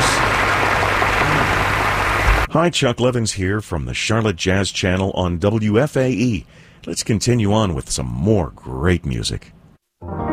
Hi, Chuck Levins here from the Charlotte Jazz Channel on WFAE. Let's continue on with some more great music.